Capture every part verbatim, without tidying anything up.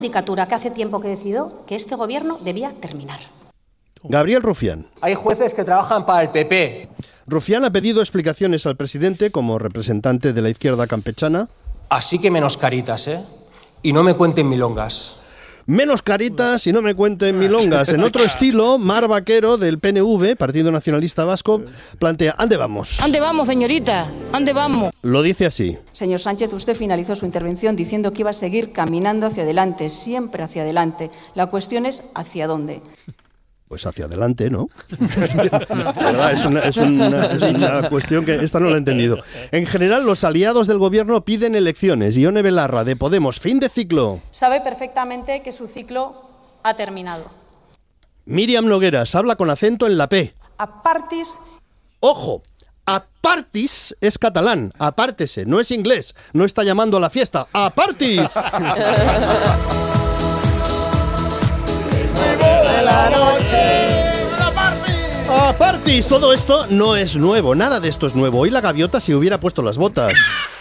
Judicatura que hace tiempo que decidió que este gobierno debía terminar. Gabriel Rufián. Hay jueces que trabajan para el P P. Rufián ha pedido explicaciones al presidente como representante de la izquierda campechana. Así que menos caritas, ¿eh? Y no me cuenten milongas. Menos caritas y no me cuenten milongas. En otro estilo, Mar Vaquero, del P N V, Partido Nacionalista Vasco, plantea, ¿ande vamos? ¿Ande vamos, señorita? ¿Ande vamos? Lo dice así. Señor Sánchez, usted finalizó su intervención diciendo que iba a seguir caminando hacia adelante, siempre hacia adelante. La cuestión es ¿hacia dónde? Pues hacia adelante, ¿no? ¿Verdad? Es, una, es, una, es una cuestión que esta no la he entendido. En general, los aliados del gobierno piden elecciones. Ione Belarra, de Podemos, fin de ciclo. Sabe perfectamente que su ciclo ha terminado. Miriam Nogueras habla con acento en la P. Apartis. ¡Ojo! Apartis es catalán. Apártese, no es inglés. No está llamando a la fiesta. ¡Apartis! La noche. Apartis, todo esto no es nuevo, nada de esto es nuevo. Hoy la gaviota se hubiera puesto las botas.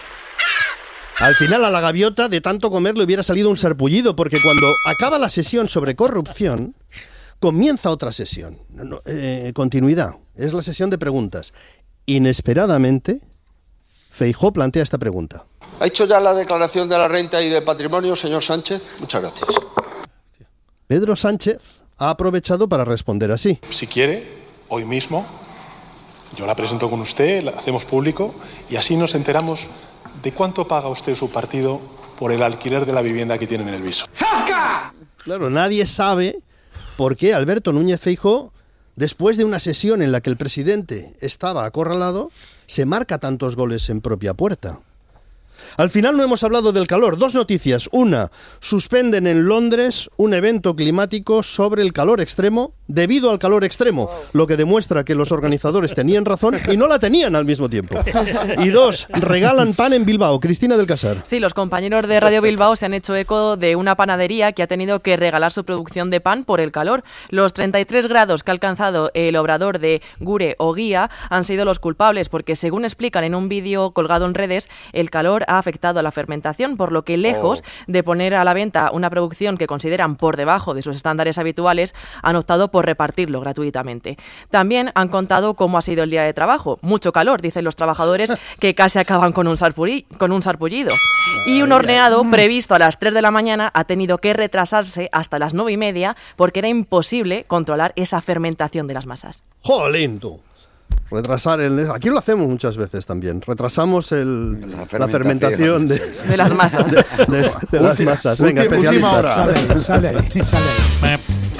Al final a la gaviota de tanto comer le hubiera salido un sarpullido, porque cuando acaba la sesión sobre corrupción, comienza otra sesión. No, eh, continuidad, es la sesión de preguntas. Inesperadamente, Feijóo plantea esta pregunta. ¿Ha hecho ya la declaración de la renta y del patrimonio, señor Sánchez? Muchas gracias. Pedro Sánchez ha aprovechado para responder así. Si quiere, hoy mismo, yo la presento con usted, la hacemos público y así nos enteramos de cuánto paga usted su partido por el alquiler de la vivienda que tiene en el Viso. ¡Zasca! Claro, nadie sabe por qué Alberto Núñez Feijóo, después de una sesión en la que el presidente estaba acorralado, se marca tantos goles en propia puerta. Al final no hemos hablado del calor. Dos noticias. Una, suspenden en Londres un evento climático sobre el calor extremo debido al calor extremo, lo que demuestra que los organizadores tenían razón y no la tenían al mismo tiempo. Y dos, regalan pan en Bilbao. Cristina del Casar. Sí, los compañeros de Radio Bilbao se han hecho eco de una panadería que ha tenido que regalar su producción de pan por el calor. Los treinta y tres grados que ha alcanzado el obrador de Gure o Guía han sido los culpables porque, según explican en un vídeo colgado en redes, el calor ha afectado a la fermentación, por lo que lejos oh. de poner a la venta una producción que consideran por debajo de sus estándares habituales, han optado por repartirlo gratuitamente. También han contado cómo ha sido el día de trabajo. Mucho calor, dicen los trabajadores, que casi acaban con un, sarpulli, con un sarpullido. Y un horneado previsto a las tres de la mañana ha tenido que retrasarse hasta las nueve y media porque era imposible controlar esa fermentación de las masas. ¡Jolín, tú! Retrasar el... Aquí lo hacemos muchas veces también. Retrasamos el, la fermentación, la fermentación de, de las masas. De, de, de, de las masas. Venga, Ulti, última hora. Sale ahí, sale ahí, sale ahí.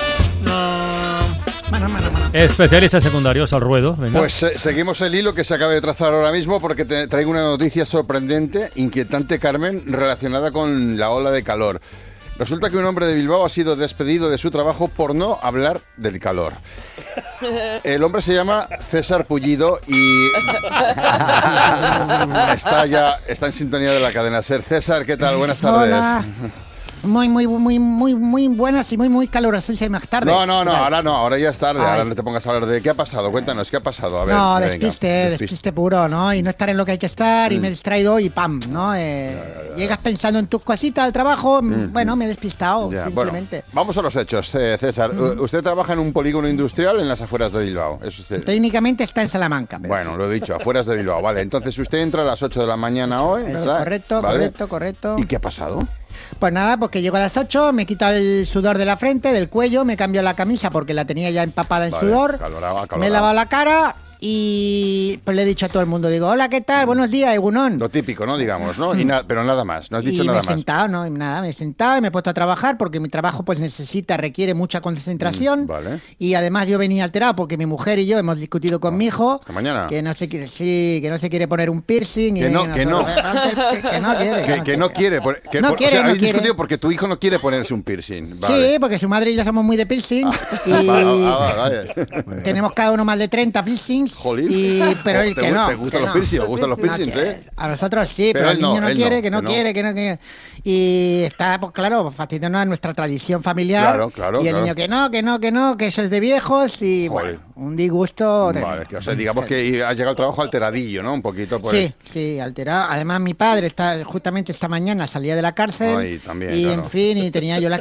Mana, mana, mana. Especialistas secundarios al ruedo. Venga. Pues eh, seguimos el hilo que se acaba de trazar ahora mismo porque te traigo una noticia sorprendente, inquietante, Carmen, relacionada con la ola de calor. Resulta que un hombre de Bilbao ha sido despedido de su trabajo por no hablar del calor. El hombre se llama César Pullido y está ya está en sintonía de la cadena SER. César, ¿qué tal? Buenas tardes. Hola. Muy, muy, muy, muy, muy buenas y muy, muy calurosísimas tardes. No, no, no, ahora no, ahora ya es tarde. Ay. Ahora no te pongas a hablar de qué ha pasado. Cuéntanos, ¿qué ha pasado? A ver, no, venga, despiste, despiste, despiste puro, ¿no? Y no estar en lo que hay que estar, mm. y me he distraído y ¡pam! ¿no? Eh, ya, ya, ya. Llegas pensando en tus cositas al trabajo, mm. bueno, me he despistado, ya, simplemente. Bueno, vamos a los hechos, eh, César. Mm. Usted trabaja en un polígono industrial en las afueras de Bilbao. ¿Es usted? Técnicamente está en Salamanca. Bueno, sí. Lo he dicho, afueras de Bilbao. Vale, entonces usted entra a las ocho de la mañana hoy, ¿verdad? Correcto, ¿vale? correcto, correcto. ¿Y qué ha pasado? Pues nada, porque llego a las ocho, me quito el sudor de la frente, del cuello, me cambio la camisa porque la tenía ya empapada en vale, sudor, calorado, calorado. Me he lavado la cara y pues le he dicho a todo el mundo, digo, hola, ¿qué tal? Buenos días, Egunon. Lo típico, ¿no? Digamos, ¿no? Y na- pero nada más, no has dicho y nada me he más. Sentado, no, nada, me he sentado y me he puesto a trabajar porque mi trabajo pues necesita, requiere mucha concentración. Mm, vale. Y además yo venía alterado porque mi mujer y yo hemos discutido con oh, mi hijo. ¿Esta mañana? Que no se quiere, sí, que no se quiere poner un piercing. Que y no, que no. Que, que no quiere. Que, que no quiere. Por, que no por, quiere, o sea, no habéis quiere. discutido porque tu hijo no quiere ponerse un piercing. Vale. Sí, porque su madre y yo somos muy de piercing. Ah, y vale, vale, vale. tenemos cada uno más de treinta piercings. piercings. Jolín. Y, pero el ¿Te, que no. ¿Te gustan que los no. piercings? ¿Te gustan los piercings, No, eh? A nosotros sí, pero, Pero el él no, niño no él quiere, no, que no, que no. quiere, que no quiere. Y está, pues claro, fastidiando a nuestra tradición familiar. Claro, claro, Y el claro. niño que no, que no, que no, que eso es de viejos. Y Joder. bueno, un disgusto. Vale, tremendo. es que, o sea, digamos que ha llegado al trabajo alteradillo, ¿no? Un poquito, pues. Sí, sí, alterado. Además, mi padre está justamente esta mañana salía de la cárcel. Ay, también, y claro. en fin, y tenía yo la